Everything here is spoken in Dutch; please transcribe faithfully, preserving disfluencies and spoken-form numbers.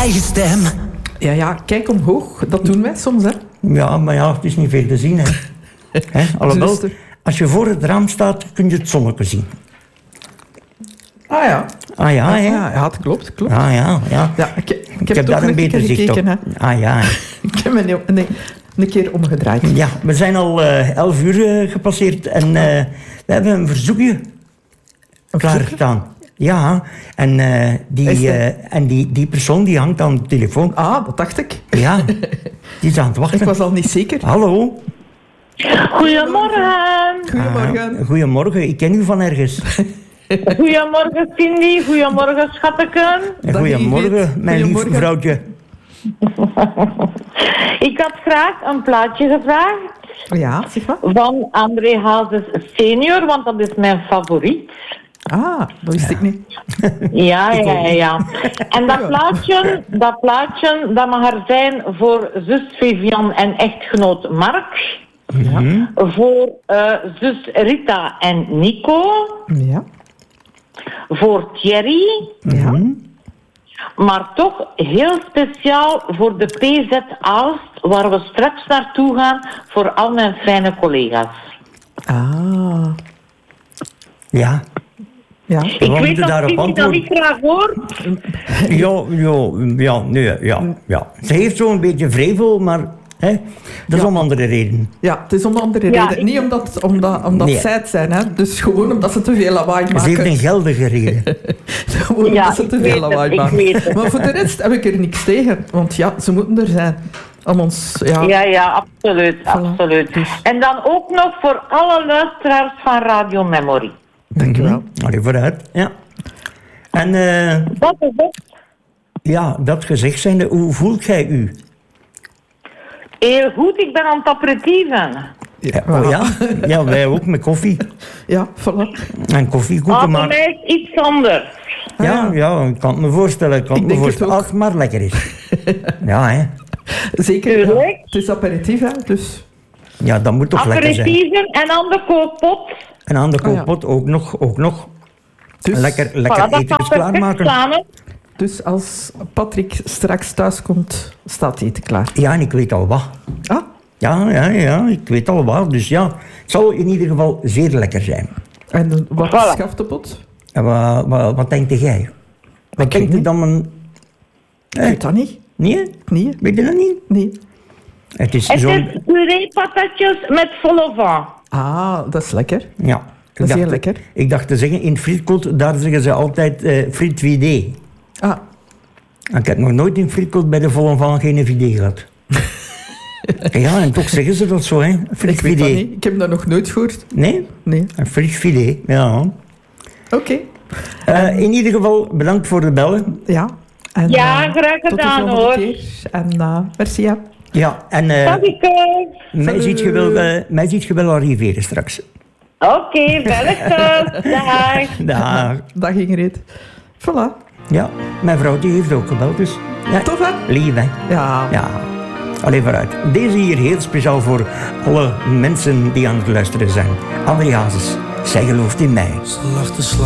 eigen stem. Ja, ja, kijk omhoog. Dat doen wij soms, hè. Ja, maar ja, het is niet veel te zien, hè. Hè? Alhoewel, als je voor het raam staat, kun je het zonnetje zien. Ah ja. Ah ja, hè? Ja, ja, het klopt, klopt. Ah ja, ja. Ja, ik, ik heb, Ik heb toch daar een een beter keer zicht op. gekeken, hè. Ah ja. Ik heb me een, een, een keer omgedraaid. Ja, we zijn al uh, elf uur uh, gepasseerd en uh, we hebben een verzoekje klaargestaan. Ja, en, uh, die, uh, en die, die persoon die hangt aan de telefoon. Ah, dat dacht ik. Ja, die is aan het wachten. Ik was al niet zeker. Hallo. Goedemorgen. Goedemorgen. Ah, goedemorgen, ik ken u van ergens. Goedemorgen, Cindy. Goedemorgen, schatteken. Goedemorgen, mijn lief vrouwtje. Ik had graag een plaatje gevraagd. Ja, zeg maar. Van André Hazes senior, want dat is mijn favoriet. Ah, dat wist ja. ik niet. Ja, ja, ja. En dat plaatje, dat plaatje, dat mag er zijn voor zus Vivian en echtgenoot Mark. Ja. Voor uh, zus Rita en Nico. Ja. Voor Thierry. Ja. Maar toch heel speciaal voor de P Z Aalst, waar we straks naartoe gaan, voor al mijn fijne collega's. Ah. Ja. Ja. Ik weet dat Cindy dat niet graag hoort. Ja, ja, ja, nee, ja, ja. Ze heeft zo'n beetje vrevel, maar hè, dat is ja. om andere redenen. Ja, het is om andere ja, reden. Ik... Niet omdat, omdat, omdat nee. zij het zijn, hè. Dus gewoon omdat ze te veel lawaai maken. Ze heeft een geldige reden. gewoon ja, omdat ze te veel lawaai het, maken. Maar voor de rest heb ik er niks tegen. Want ja, ze moeten er zijn. Om ons, ja... Ja, ja, absoluut, absoluut. Dus. En dan ook nog voor alle luisteraars van Radio Memory. Dank u wel. Mm-hmm. Allee, vooruit. Ja. En... Uh, dat is het. Ja, dat gezegd zijnde, hoe voelt jij u? Heel goed, ik ben aan het aperitieven. Ja, oh ja? Ja, wij ook met koffie. Ja, voilà. En koffiekoeken, ah, maar... voor mij is iets anders. Ja, ja, ik kan het me voorstellen. Ik kan ik het me voorstellen als het maar lekker is. Ja, hè. Zeker. Ja. Het is aperitief, hè, dus... Ja, dat moet toch lekker zijn. Aperitieven en aan de kookpot. En aan de kookpot oh, ja. ook nog, ook nog. Dus, lekker lekker voilà, eten klaarmaken. Samen. Dus als Patrick straks thuis komt, staat eten klaar. Ja, en ik weet al wat. Ah? Ja, ja, ja, ik weet al wat. Dus ja, het zal in ieder geval zeer lekker zijn. En wat voilà. schaft de pot? En wat, wat, wat denk jij? Wat denk je dan een... Ik weet dat niet. Nee? Nee. Weet je dat niet? Nee. Het is, het zo... is puree patatjes met vol au vent. Ah, dat is lekker. Ja. Dat is dacht, heel lekker. Ik dacht te zeggen, in frietkot, daar zeggen ze altijd uh, friet vidé. Ah. En ik heb nog nooit in frietkot bij de volle van geen vidé gehad. Ja, en toch zeggen ze dat zo, hè? Friet ik weet vidé. dat niet. Ik heb dat nog nooit gehoord. Nee? Nee. Een friet vidé, ja. Oké. Okay. Uh, um, in ieder geval, bedankt voor de bellen. Ja. En, ja, uh, graag gedaan, hoor. Keer. En uh, merci, ja. Ja, en... Uh, mij, ziet je wel, uh, mij ziet je wel arriveren straks. Oké, okay, wellicht. Dag. Dag. Dag Ingrid. Voilà. Ja, mijn vrouw die heeft ook gebeld, dus... Ja, tof, hè? Lief, hè? Ja. Ja. Allee, vooruit. Deze hier heel speciaal voor alle mensen die aan het luisteren zijn. André Hazes, zij gelooft in mij. Ze lacht te slapen.